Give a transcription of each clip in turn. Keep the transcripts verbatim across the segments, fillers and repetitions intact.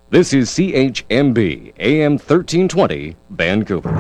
This is C H M B, A M thirteen twenty, Vancouver.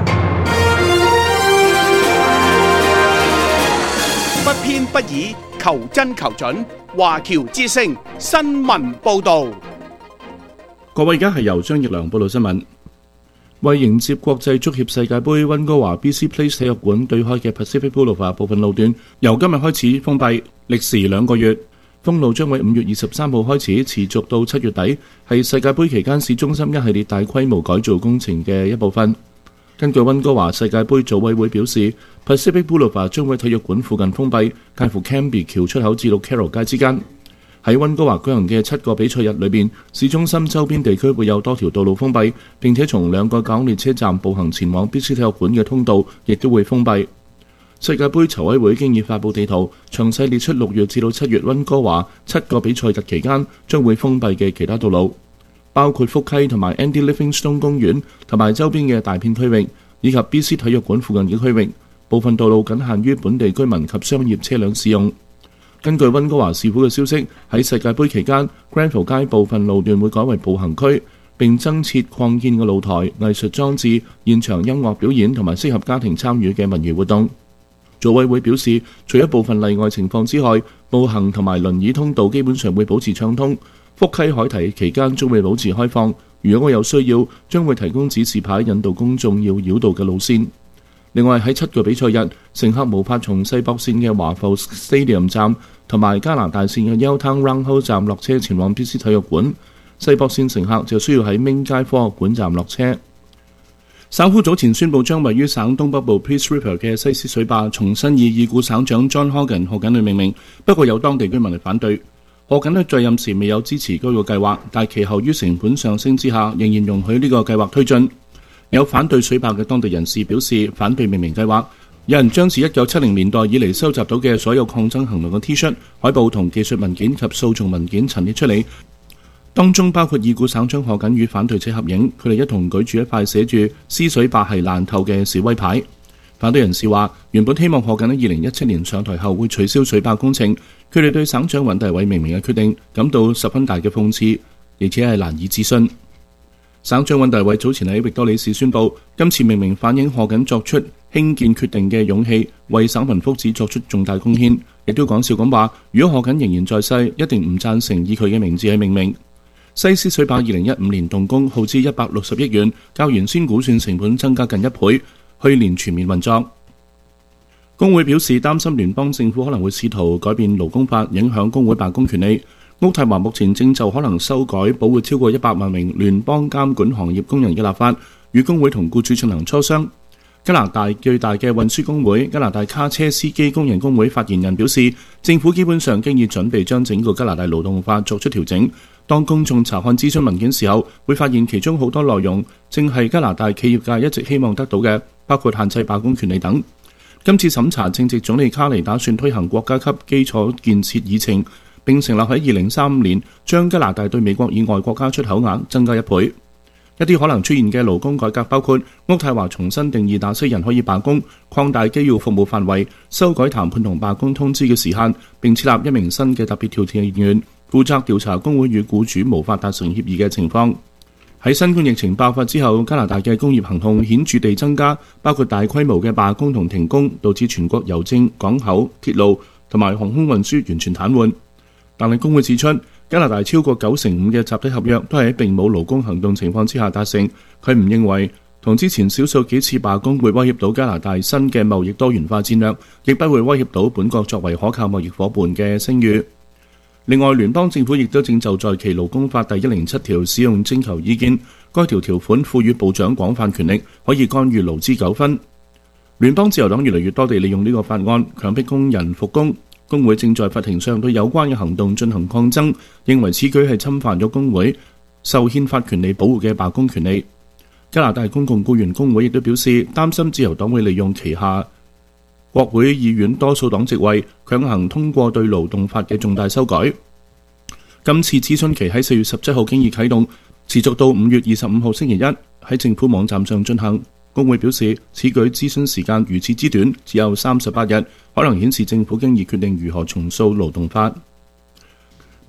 不偏不倚，求真求準。華僑之聲新聞報導。 各位，而家係由張奕良報道新聞。為迎接國際足協世界盃，溫哥華 B C Place 體育館對開嘅 Pacific Boulevard 部分路段由今日開始封閉，歷時兩個月。封路將喺五月二十三號開始，持續到七月底，係世界盃期間市中心一系列大規模改造工程嘅一部分。根據溫哥華世界盃組委會表示 ，Pacific Boulevard 將喺體育館附近封閉，介乎 Cambie 橋出口至到 Carroll 街之間。喺溫哥華舉行嘅七個比賽日裏邊，市中心周邊地區會有多條道路封閉，並且從兩個港列車站步行前往 B C 體育館嘅通道亦都會封閉。世界盃籌委會經已發布地圖，詳細列出六月至到七月溫哥華七個比賽日期間將會封閉嘅其他道路，包括福溪同埋 Andy Livingstone 公園同埋周邊嘅大片區域，以及 B C 體育館附近嘅區域。部分道路僅限於本地居民及商業車輛使用。根據溫哥華市府嘅消息，喺世界盃期間 Granville 街部分路段會改為步行區，並增設擴建嘅露台、藝術裝置、現場音樂表演同埋適合家庭參與嘅文娛活動。組委會表示，除咗部分例外情況之外，步行同埋輪椅通道基本上會保持暢通。福溪海堤期間將會保持開放，如果有需要，將會提供指示牌引導公眾要繞道嘅路線。另外喺七個比賽日，乘客無法從西北線嘅華埠 Stadium 站同埋加拿大線嘅 Yaletown Roundhouse 站落車前往 B C 體育館，西北線乘客就需要喺明街科學館站落車。省府早前宣布將位於省東北部 Peace River 嘅西施水壩重新以已故省長 John Horgan 賀錦麗命名，不過有當地居民嚟反對。賀錦麗在任時未有支持該個計劃，但其後於成本上升之下，仍然容許呢個計劃推進。有反對水壩嘅當地人士表示反對命名計劃，有人將自一九七零年代以嚟收集到嘅所有抗爭行動嘅 T 恤、海報同技術文件及訴訟文件陳列出嚟，當中包括已故省長賀錦與反對者合影，佢哋一同舉住一塊寫住施水壩係爛透嘅示威牌。反對人士話，原本希望賀錦喺二零一七年上台後會取消水壩工程，佢哋對省長尹大偉命名嘅決定感到十分大嘅諷刺，而且係難以置信。省長尹大偉早前喺域多利市宣布，今次命名反映賀錦作出興建決定嘅勇氣，為省民福祉作出重大貢獻，亦都講笑咁話，如果賀錦仍然在世，一定唔贊成以佢嘅名字去命名。西施水壩二零一五年動工，耗資一百六十億元，較原先估算成本增加近一倍，去年全面運作。工會表示擔心聯邦政府可能會試圖改變勞工法，影響工會罷工權利。渥太華目前正就可能修改保護超過一百萬名聯邦監管行業工人嘅立法，與工會同僱主進行磋商。加拿大最大嘅運輸工會加拿大卡車司機工人工會發言人表示，政府基本上經已準備將整個加拿大勞動法作出調整。當公眾查看諮詢文件時候，會發現其中好多內容正係加拿大企業界一直希望得到嘅，包括限制罷工權利等。今次審查正值總理卡尼打算推行國家級基礎建設議程，並承諾喺二零三五年將加拿大對美國以外國家出口額增加一倍。一啲可能出現嘅勞工改革包括渥太華重新定義哪些人可以罷工，擴大機要服務範圍，修改談判同罷工通知嘅時限，並設立一名新嘅特別調停人員，負責調查工會與僱主無法達成協議嘅情況。喺新冠疫情爆發之後，加拿大嘅工業行動顯著地增加，包括大規模嘅罷工同停工，導致全國郵政、港口、鐵路同埋航空運輸完全癱瘓。但係工會指出，加拿大超過九成五嘅集體合約都係喺並冇勞工行動情況之下達成。佢唔認為同之前少數幾次罷工會威脅到加拿大新嘅貿易多元化戰略，亦不會威脅到本國作為可靠貿易夥伴嘅聲譽。另外，聯邦政府亦都正就在其勞工法第一零七條使用徵求意見，該條條款賦予部長廣泛權力，可以干預勞資糾紛。聯邦自由黨越嚟越多地利用呢個法案強迫工人復工。工會正在法庭上對有關嘅行動進行抗爭，認為此舉係侵犯咗工會受憲法權利保護嘅罷工權利。加拿大公共僱員工會亦都表示擔心自由黨會利用旗下國會議院多數黨席位，強行通過對勞動法嘅重大修改。今次諮詢期喺四月十七號經已啟動，持續到五月二十五號星期一喺政府網站上進行。工會表示，此舉諮詢時間如此之短，只有三十八日，可能顯示政府經已決定如何重塑勞動法。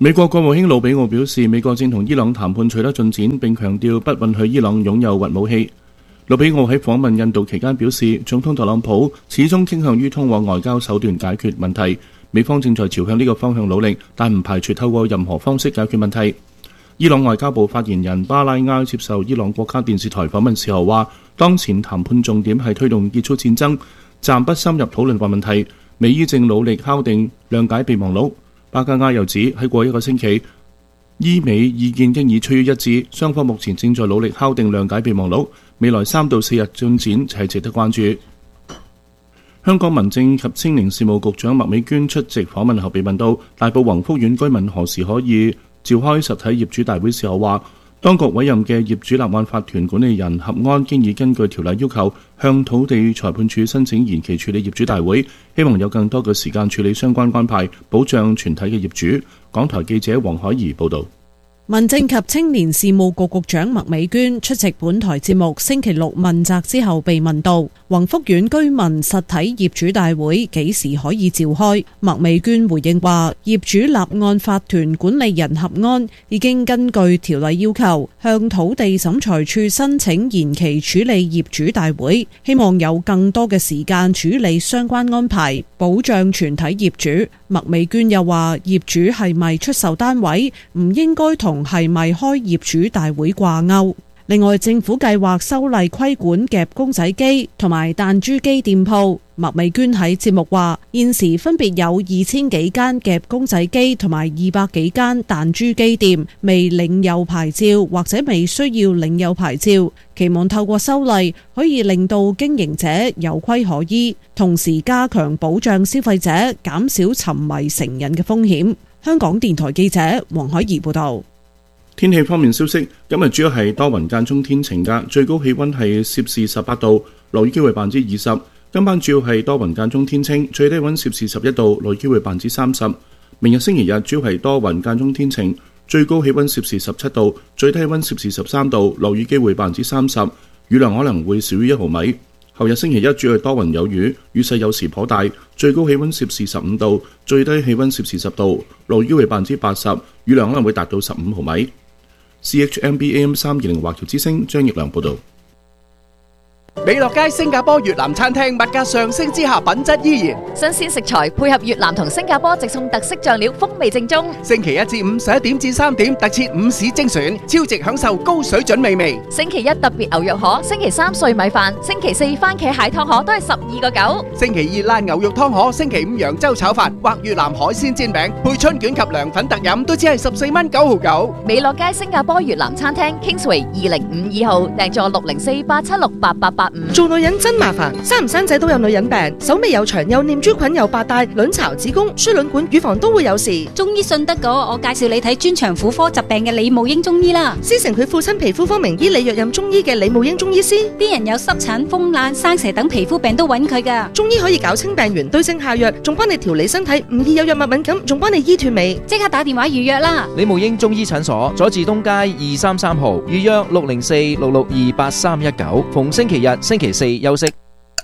美國國務卿魯比奧表示，美國正同伊朗談判取得進展，並強調不允許伊朗擁有核武器。魯比奧喺訪問印度期間表示，總統特朗普始終傾向於通過外交手段解決問題，美方正在朝向呢個方向努力，但唔排除透過任何方式解決問題。伊朗外交部發言人巴拉埃接受伊朗國家電視台訪問時候話，當前談判重點係推動結束戰爭，暫不深入討論核問題。美伊正努力敲定諒解備忘錄。巴加埃又指喺過一個星期，伊美意見經已趨於一致，雙方目前正在努力敲定諒解備忘錄，未來三到四日進展係值得關注。香港民政及青年事務局長麥美娟出席訪問後被問到大埔宏福苑居民何時可以召開實體業主大會時候話，當局委任嘅業主立案法團管理人合安經已根據條例要求向土地裁判處申請延期處理業主大會，希望有更多嘅時間處理相關安排，保障全體嘅業主。港台記者黃海怡報導。 民政及青年事務局局長麥美娟出席本台節目星期六問責之後被問到宏福苑居民實體業主大會幾時可以召開，麥美娟回應話，業主立案法團管理人合安已經根據條例要求向土地審裁處申請延期處理業主大會，希望有更多嘅時間處理相關安排，保障全體業主。麥美娟又話，業主係咪出售單位唔應該同係咪開業主大會掛鈎。另外，政府計劃修例規管夾公仔機同埋彈珠機店鋪。麥美娟喺節目話，現時分別有二千幾間夾公仔機同埋二百幾間彈珠機店未領有牌照或者未需要領有牌照，期望透過修例可以令到經營者有規可依，同時加強保障消費者，減少沉迷成癮嘅風險。香港電台記者黃海怡報道。 天氣方面消息，今日主要係多雲間中天晴㗎，最高氣溫係攝氏十八度，落雨機會百分之二十。今晚主要係多雲間中天晴，最低溫攝氏十一度，落雨機會百分之三十。明日星期日主要係多雲間中天晴，最高氣溫攝氏十七度，最低溫攝氏十三度，落雨機會百分之三十，雨量可能會少於一毫米。後日星期一主要係多雲有雨，雨勢有時頗大，最高氣溫攝氏十五度，最低氣溫攝氏十度，落雨機會百分之八十，雨量可能會達到十五毫米。C H M B A M 三二零華僑之聲張奕良報道。 美樂街新加坡越南餐廳物價上升之下，品質依然。 新鮮食材配合越南同新加坡直送特色醬料，風味正宗。 星期一至五十一點至三點，特設午市精選，超值享受高水準美味。 星期一特別牛肉河，星期三碎米飯，星期四番茄蟹湯河都係十二個九。 星期二辣牛肉湯河，星期五揚州炒飯或越南海鮮煎餅，配春卷及涼粉特飲，都只係十四蚊九毫九。 美樂街新加坡越南餐廳 Kingsway 二零五二號，訂座六零四八七六八八八五。 做女人真麻煩，生唔生仔都有女人病，手尾又長，又念珠菌，又白帶，卵巢、子宮、輸卵管、乳房都會有事。 中醫信得過，我介紹你睇專長婦科疾病嘅李慕英中醫啦。 師承佢父親皮膚科名醫李若任中醫嘅李慕英中醫師， 啲人有濕疹、風癩、生蛇等皮膚病都揾佢噶。 中醫可以搞清病源，對症下藥，仲幫你調理身體，唔易有藥物敏感，仲幫你醫斷尾。 即刻打電話預約啦！ 李慕英中醫診所，佐治東街二三三號，預約六零四六六二八三一九，逢星期日、星期四休息。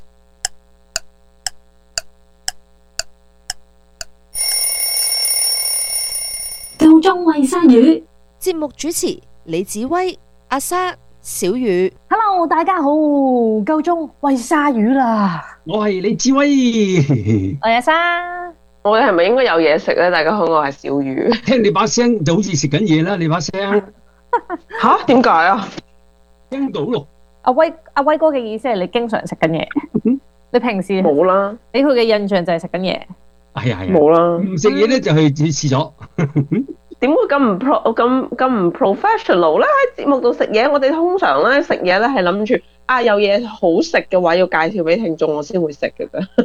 夠鐘餵鯊魚。 節目主持李子威、阿莎、小雨。 Hello， 大家好，夠鐘餵鯊魚啦！ 我係李子威， 我係阿莎。 我哋係咪應該有嘢食咧？大家好，我係小雨。 聽你把聲就好似食緊嘢啦，你把聲吓？點解啊？ 聽到咯。 阿威阿威哥嘅意思係你經常食緊嘢，你平時冇啦， 俾佢嘅印象就係食緊嘢。 係啊係啊， 冇啦， 唔食嘢咧就去廁所。 點會咁唔 pro 咁咁唔 professional 咧？喺節目度食嘢，我哋通常咧食嘢咧係諗住啊有嘢好食嘅話要介紹俾聽眾，我先會食嘅啫。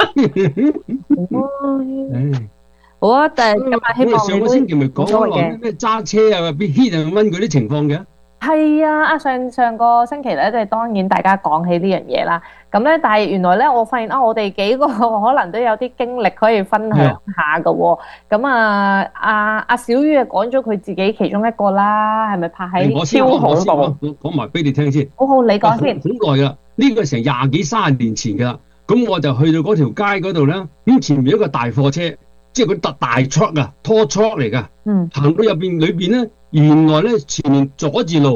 好啊，但係今日希望上個星期咪講話咩揸車啊，邊 hit 啊蚊嗰啲情況嘅。係啊，啊上上個星期咧，即係當然大家講起呢樣嘢啦。咁咧，但係原來咧，我發現啊，我哋幾個可能都有啲經歷可以分享下㗎喎。咁啊，阿阿小雨啊講咗佢自己其中一個啦，係咪拍喺超恐怖？ 講埋俾你聽先。 好好，你講先。 好耐㗎啦，呢個成廿幾三十年前㗎啦。咁我就去到嗰條街嗰度咧，咁前面有一個大貨車， 即係佢特大 truck 啊，拖 truck 嚟㗎。 嗯。 行到入邊裏邊咧，原來咧前面阻住路，